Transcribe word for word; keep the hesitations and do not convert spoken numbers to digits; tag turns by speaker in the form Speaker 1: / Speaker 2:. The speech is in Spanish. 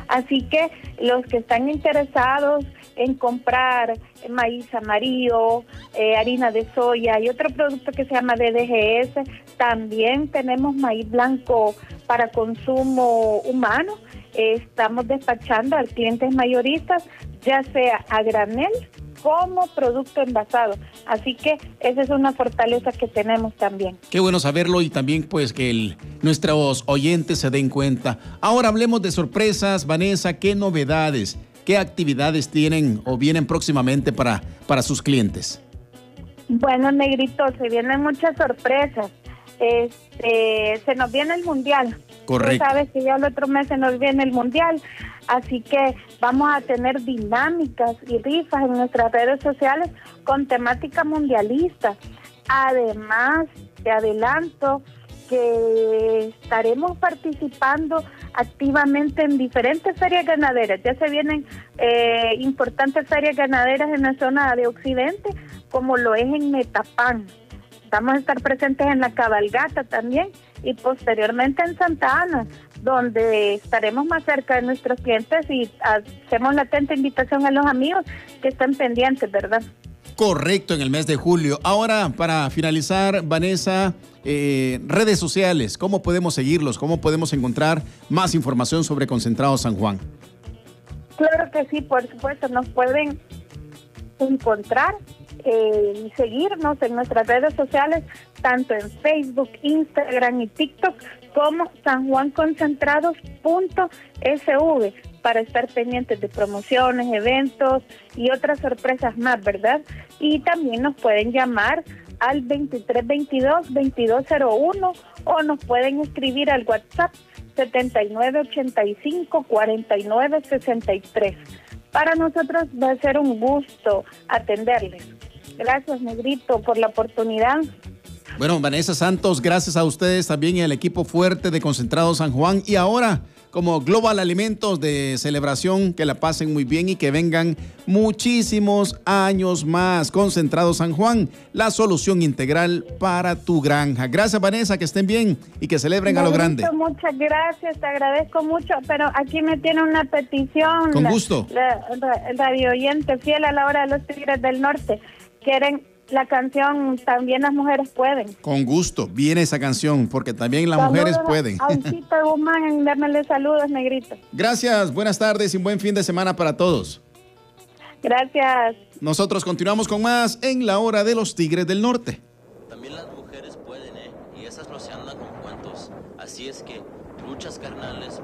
Speaker 1: Así que los que están interesados en comprar maíz amarillo, eh, harina de soya y otro producto que se llama D D G S, también tenemos maíz blanco para consumo humano. Eh, estamos despachando a clientes mayoristas, ya sea a granel como producto envasado. Así que esa es una fortaleza que tenemos también.
Speaker 2: Qué bueno saberlo y también pues que el, nuestros oyentes se den cuenta. Ahora hablemos de sorpresas, Vanessa, ¿qué novedades, qué actividades tienen o vienen próximamente para, para sus clientes?
Speaker 1: Bueno, Negrito, se vienen muchas sorpresas. Este, se nos viene el Mundial.
Speaker 2: Correcto.
Speaker 1: Tú sabes que ya el otro mes se nos viene el Mundial, así que vamos a tener dinámicas y rifas en nuestras redes sociales con temática mundialista. Además, te adelanto que estaremos participando activamente en diferentes ferias ganaderas. Ya se vienen eh, importantes ferias ganaderas en la zona de Occidente, como lo es en Metapán. Vamos a estar presentes en la cabalgata también y posteriormente en Santa Ana, donde estaremos más cerca de nuestros clientes y hacemos la atenta invitación a los amigos que estén pendientes, ¿verdad?
Speaker 2: Correcto, en el mes de julio. Ahora, para finalizar, Vanessa, eh, redes sociales, ¿cómo podemos seguirlos? ¿Cómo podemos encontrar más información sobre Concentrado San Juan?
Speaker 1: Claro que sí, por supuesto, nos pueden encontrar eh, y seguirnos en nuestras redes sociales, tanto en Facebook, Instagram y TikTok, como sanjuanconcentrados punto s v, para estar pendientes de promociones, eventos y otras sorpresas más, ¿verdad? Y también nos pueden llamar al veintitrés veintidós veintidós cero uno o nos pueden escribir al WhatsApp setenta y nueve ochenta y cinco cuarenta y nueve sesenta y tres. Para nosotros va a ser un gusto atenderles. Gracias, Negrito, por la oportunidad.
Speaker 2: Bueno, Vanessa Santos, gracias a ustedes también y al equipo fuerte de Concentrado San Juan. Y ahora, como Global Alimentos de celebración, que la pasen muy bien y que vengan muchísimos años más. Concentrado San Juan, la solución integral para tu granja. Gracias, Vanessa, que estén bien y que celebren a lo grande.
Speaker 1: Muchas gracias, te agradezco mucho, pero aquí me tiene una petición.
Speaker 2: Con gusto.
Speaker 1: La, la, el radio oyente fiel a la hora de los Tigres del Norte. Quieren la canción También las mujeres pueden.
Speaker 2: Con gusto, viene esa canción, porque también las
Speaker 1: saludos
Speaker 2: mujeres pueden.
Speaker 1: Alcita Guzmán, démele saludos, Negrito.
Speaker 2: Gracias, buenas tardes y un buen fin de semana para todos.
Speaker 1: Gracias.
Speaker 2: Nosotros continuamos con más en la hora de los Tigres del Norte.
Speaker 3: También las mujeres pueden, ¿eh? Y esas no se andan con cuentos. Así es que luchas carnales